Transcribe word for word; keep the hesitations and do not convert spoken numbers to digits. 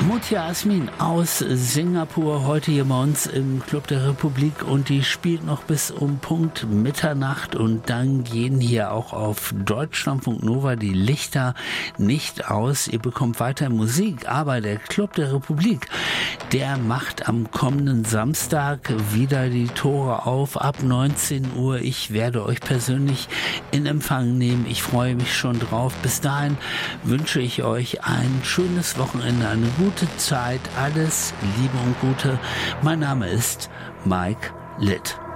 Mutja Asmin aus Singapur, heute hier bei uns im Club der Republik, und die spielt noch bis um Punkt Mitternacht, und dann gehen hier auch auf Deutschlandfunk Nova die Lichter nicht aus. Ihr bekommt weiter Musik, aber der Club der Republik, der macht am kommenden Samstag wieder die Tore auf ab neunzehn Uhr. Ich werde euch persönlich in Empfang nehmen. Ich freue mich schon drauf. Bis dahin wünsche ich euch ein schönes Wochenende, eine gute Zeit, alles Liebe und Gute. Mein Name ist Mike Litt.